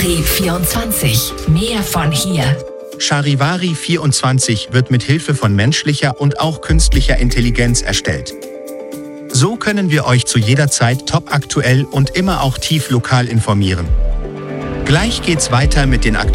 Charivari 24. Mehr von hier. Charivari 24 wird mit Hilfe von menschlicher und auch künstlicher Intelligenz erstellt. So können wir euch zu jeder Zeit topaktuell und immer auch tief lokal informieren. Gleich geht's weiter mit den